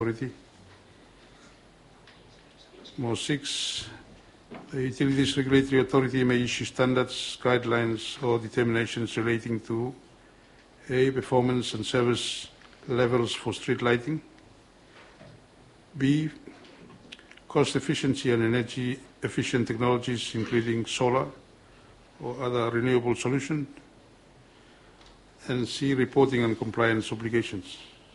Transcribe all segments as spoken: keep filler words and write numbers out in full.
Authority. More six, the Utilities Regulatory Authority may issue standards, guidelines, or determinations relating to A, performance and service levels for street lighting, B, cost efficiency and energy efficient technologies, including solar or other renewable solutions, and C, reporting and compliance obligations.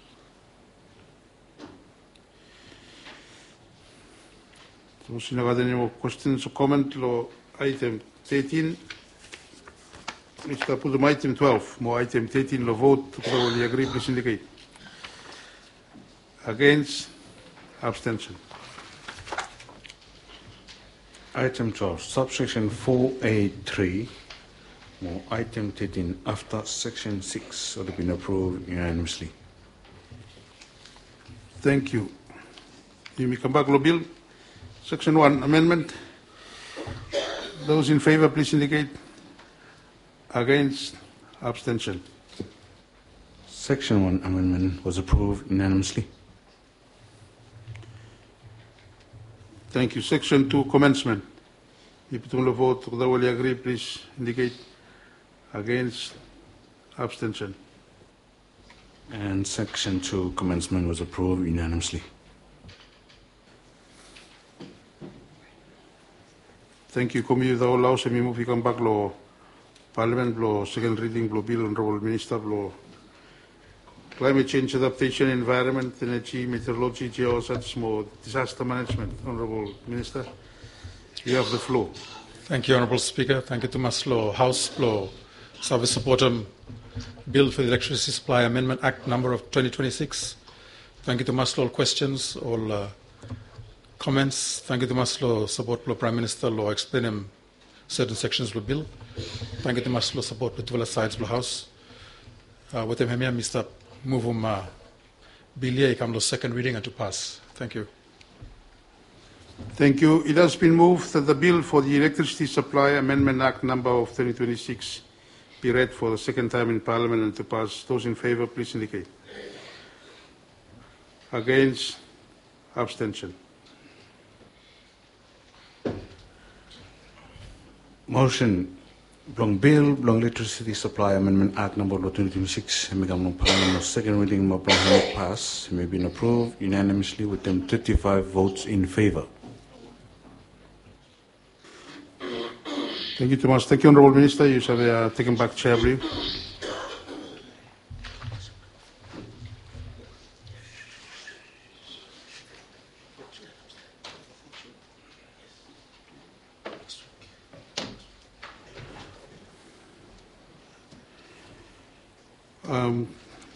So, if there are any more questions or comments, item thirteen. Mister Put item twelve, more item thirteen, lo vote. Will you agree, please indicate. Against, abstention. Item twelve, subsection four A three, more item thirteen, after section six, would have been approved unanimously. Thank you. You may come back, Law Bill. Section one, amendment. Those in favor, please indicate. Against, abstention. Section one amendment was approved unanimously. Thank you. Section two, commencement. If you don't vote, will you agree, please indicate. Against, abstention. And section two commencement was approved unanimously. Thank you. Committee the allows me move come back law Parliament law second reading law bill honorable minister law climate change adaptation, environment, energy, meteorology, geoscience, more disaster management. Honorable Minister, you have the floor. Thank you, Honorable Speaker. Thank you to Maslow House Law Service Supportum Bill for the Electricity Supply Amendment Act number of twenty twenty-six. Thank you to Maslow. All questions, all uh, comments. Thank you to Maslow support law Prime Minister law explain him certain sections of the bill. Thank you to Maslow support the developed sides of the House. Uh, with him here, Mister Move um uh, bill here, come to second reading and to pass. Thank you. Thank you. It has been moved that the bill for the Electricity Supply Amendment Act number of twenty twenty-six be read for the second time in Parliament and to pass. Those in favour, please indicate. Against, abstention. Motion Blong Bill, Blong Electricity Supply Amendment Act number twenty twenty-six, Megam Parliament second reading, Blong pass, may be approved unanimously with them thirty-five votes in favour. Thank you, Thomas. Thank you, Honourable Minister. You have uh, taken back chair brief. Um,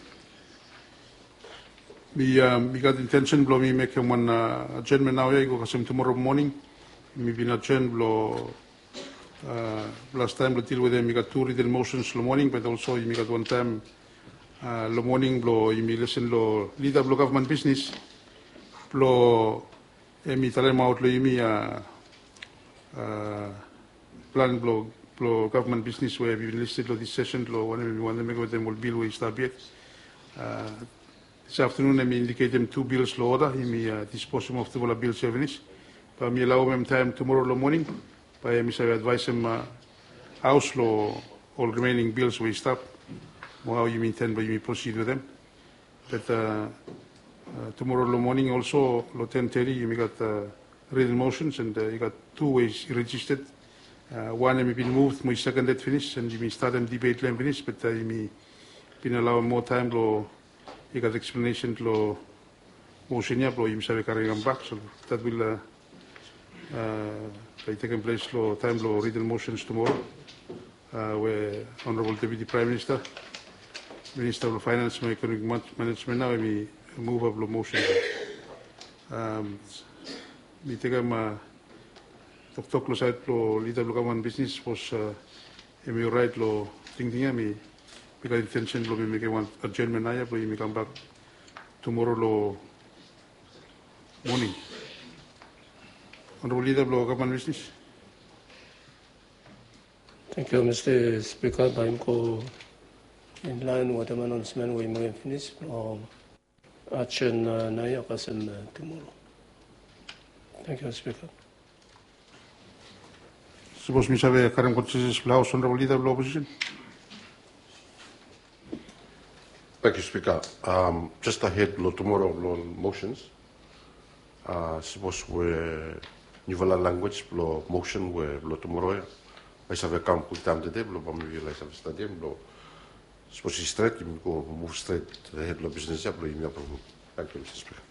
we, um, we got intention blow me make one uh, adjournment now. I go because tomorrow morning. We been adjourned blow. Uh, last time we deal with them. We got two written motions in the morning, but also we got one time uh, the morning blow. We listen blow leader blow government business blow. We tell them out blow me uh, uh, plan blow. Government business where we listed this session, one of them make them will bill with start yet. This afternoon, I indicate them two bills law order. He may uh, dispose of the bill service. But me allow them time tomorrow morning. But I may advise them uh, house law all remaining bills will stop. How you intend, but you may proceed with them. But uh, uh, tomorrow morning also, law ten thirty, you may got uh, written motions and uh, you got two ways registered. Uh, one may be moved, my second that finished, and you may start and debate and finish, but uh, you may been allowed more time to you got explanation to motion here, you may have carrying them back, so that will uh, uh, be taking place to time to written motions tomorrow, uh, where Honourable Deputy Prime Minister, Minister of Finance and Economic Management now may move up the motion. Um, we take them. Uh, Tok lo side lo leader lo government business was uh, emi right lo thinking me because intention lo me make one adjournment na ya but me come back tomorrow lo morning. Honorable leader lo government business. Thank you, Mister Speaker. I'm go in line with the announcement we may finish. Um, action uh, na iyo kasem uh, tomorrow. Thank you, Speaker. Suppose me have a current consensus of the House, Honourable Leader of the Opposition. Thank you, Speaker. Um, just ahead lo tomorrow lo motions. Uh, suppose we nivala language lo motion we lo tomorrow. I have a camp with time today lo pamili I have stadium lo. Suppose straight you go move straight ahead lo business up lo imi approve. Thank you, Mister Speaker.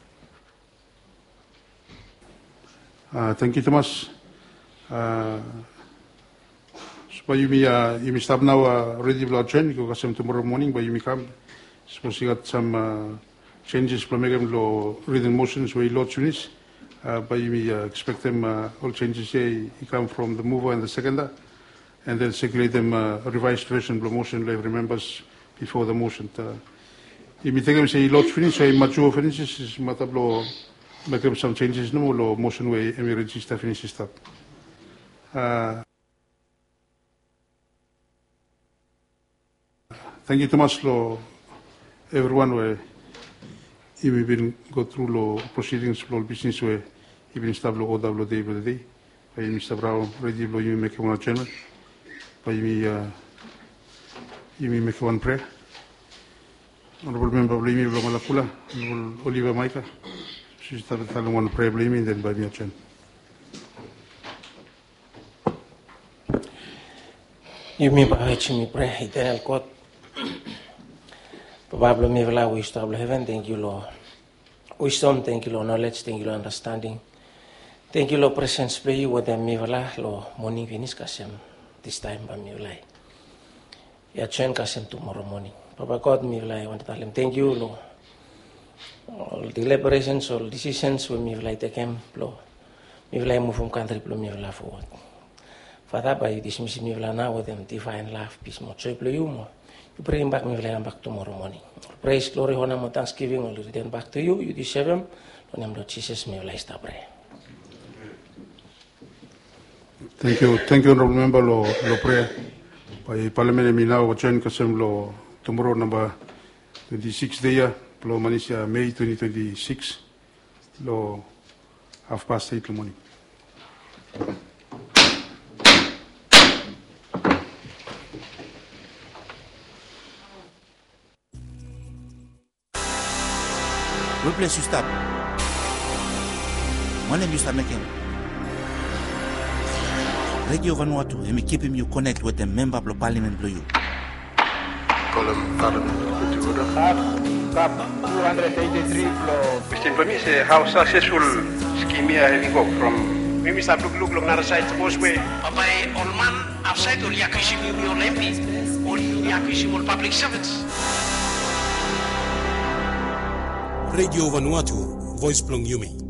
Uh, thank you, Thomas. Uh, so you may uh, you may stop now. Uh, ready to adjourn. You can tomorrow morning, but you may come. Suppose you got some uh, changes. But make them lo written motions where you lot units. Uh, but you may uh, expect them uh, all changes here. You come from the mover and the seconder, and then circulate them uh, a revised version of the motion. Like remembers before the motion. Uh, you may take them say lot finish. So mature finishes is matablo. Make them some changes. No lo motion where you register finishes stop. Uh, thank you, Thomas. Lo, everyone, where you been go through lo proceedings, lo business where you been stable order lo day by the day. By Mister Brown, ready lo you make one channel. By me, uh, you make one prayer. Honorable Member of Limi lo Malakula, Honorable Oliver Maika. She started telling one prayer blaming, then by me a channel. You mean by which me pray, eternal God. Pablo me vela wisdom, heaven, thank you, Lord. Wisdom, thank you, Lord. Knowledge, thank you, Lord. Understanding. Thank you, Lord. Presence, play with them, me vela, Lord. Morning, finish, kasem. This time, by me vela. Ya chen kasem tomorrow morning. Papa God, me vela, I want to tell him, thank you, Lord. All deliberations, all decisions, when me vela take him, Lord. Me vela move from country, Lord, me vela forward. Father, by dismissing me now with them divine love, peace, more joy, play you more. You bring back me back tomorrow morning. Praise, glory, honor, more thanksgiving, all return back to you. You deserve them. In the name of Jesus, me will stop prayer. Thank you, thank you, Honourable Member. Lo, lo prayer by Parliament me now join kasem lo tomorrow number twenty-six day lo Malaysia May twenty twenty-six lo half past eight in the morning. What place you stop? My name is Mister Radio Vanuatu, and me keeping you connect with the member of the parliament below you. Column Parliament. Cap two hundred eighty-three flow. Mister Information, how successful scheme here have you go from? We Mister Look Look Look Nara side to Bosway. Papa, all man outside or Yakushi will M P or Yakushi will public servants. Radio Vanuatu, Voice Plong Yumi.